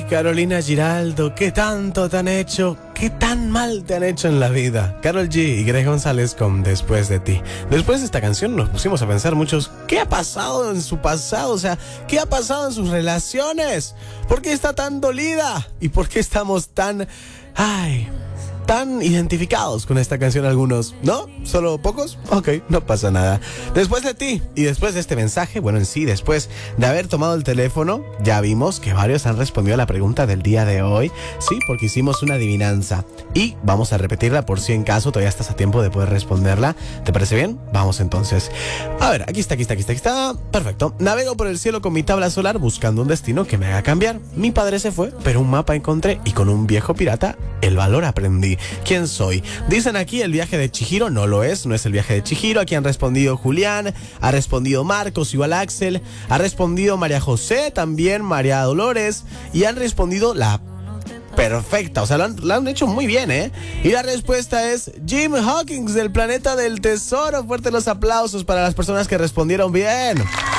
Carolina Giraldo, ¿qué tanto te han hecho? ¿Qué tan mal te han hecho en la vida? Karol G y Greg González con Después de ti. Después de esta canción nos pusimos a pensar muchos, ¿qué ha pasado en su pasado? O sea, ¿qué ha pasado en sus relaciones? ¿Por qué está tan dolida? ¿Y por qué estamos tan identificados con esta canción algunos? ¿No? ¿Solo pocos? Ok, no pasa nada. Después de ti y después de este mensaje, bueno, en sí, después de haber tomado el teléfono, ya vimos que varios han respondido a la pregunta del día de hoy. Sí, porque hicimos una adivinanza y vamos a repetirla por si en caso todavía estás a tiempo de poder responderla. ¿Te parece bien? Vamos entonces. A ver, aquí está. Perfecto. Navego por el cielo con mi tabla solar buscando un destino que me haga cambiar. Mi padre se fue, pero un mapa encontré y con un viejo pirata el valor aprendí. ¿Quién soy? Dicen aquí el viaje de Chihiro. No lo es, no es el viaje de Chihiro. Aquí han respondido Julián, ha respondido Marcos, igual Axel, ha respondido María José, también María Dolores, y han respondido la perfecta, o sea, lo han hecho muy bien, ¿eh? Y la respuesta es Jim Hawkins del Planeta del Tesoro. Fuertes los aplausos para las personas que respondieron bien.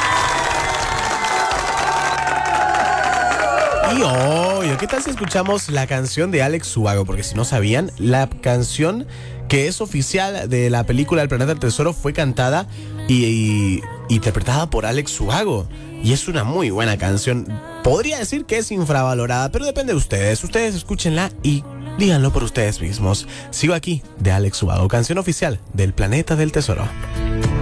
Y oye, ¿qué tal si escuchamos la canción de Alex Ubago? Porque si no sabían, la canción que es oficial de la película El Planeta del Tesoro fue cantada y interpretada por Alex Ubago. Y es una muy buena canción. Podría decir que es infravalorada, pero depende de ustedes. Ustedes escúchenla y díganlo por ustedes mismos. Sigo aquí de Alex Ubago, canción oficial del Planeta del Tesoro.